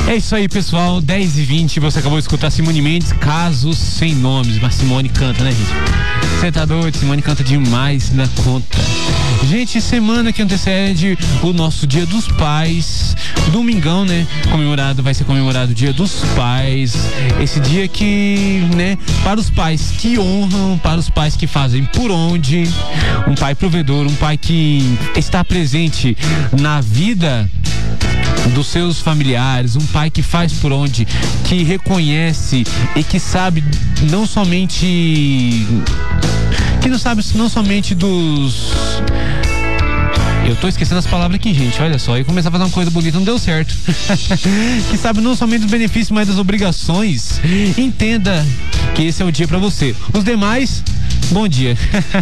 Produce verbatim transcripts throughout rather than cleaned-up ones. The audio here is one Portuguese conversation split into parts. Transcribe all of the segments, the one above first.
É isso aí, pessoal, dez e vinte, você acabou de escutar Simone Mendes, Casos Sem Nomes. Mas Simone canta, né, gente? Você tá doido? Simone canta demais na conta. Gente, semana que antecede o nosso Dia dos Pais, domingão, né? Comemorado, vai ser comemorado o Dia dos Pais. Esse dia que, né, para os pais que honram, para os pais que fazem por onde, um pai provedor, um pai que está presente na vida dos seus familiares, um pai que faz por onde, que reconhece e que sabe não somente que não sabe não somente dos eu tô esquecendo as palavras aqui, gente, olha só, eu começar a fazer uma coisa bonita, não deu certo. Que sabe não somente dos benefícios, mas das obrigações. Entenda que esse é o dia pra você. Os demais, bom dia.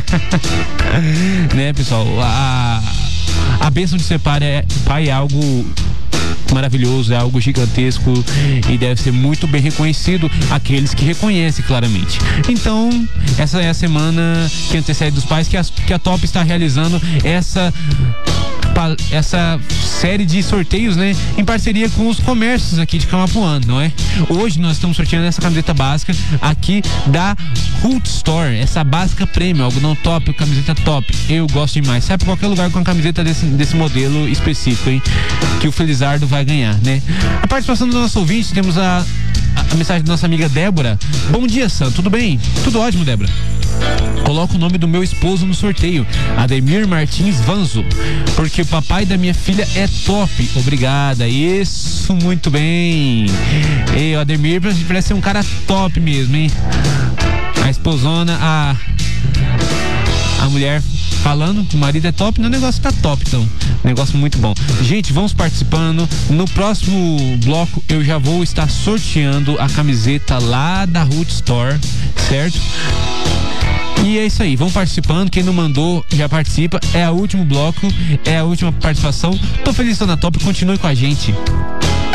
Né, pessoal, a a bênção de ser pai é, pai é algo maravilhoso, é algo gigantesco e deve ser muito bem reconhecido aqueles que reconhecem claramente. Então, essa é a semana que antecede dos pais, que a, que a Top está realizando essa essa série de sorteios, né, em parceria com os comércios aqui de Camapuã, não é? Hoje nós estamos sorteando essa camiseta básica aqui da Root Store, essa básica premium, algodão top, camiseta top, eu gosto demais. Sai pra qualquer lugar com a camiseta desse, desse modelo específico, hein, que o Felizardo vai ganhar, né? A participação do nosso ouvinte, temos a, a, a mensagem da nossa amiga Débora. Bom dia, Sam, tudo bem? Tudo ótimo, Débora. Coloca o nome do meu esposo no sorteio, Ademir Martins Vanzo, porque o papai da minha filha é top. Obrigada, isso, muito bem. E o Ademir parece ser um cara top mesmo, hein? A esposona, a a mulher falando que o marido é top, o negócio tá top, então, negócio muito bom. Gente, vamos participando. No próximo bloco eu já vou estar sorteando a camiseta lá da Root Store, certo? E é isso aí, vão participando, quem não mandou já participa, é o último bloco, é a última participação. Tô feliz, tô na Top, continue com a gente.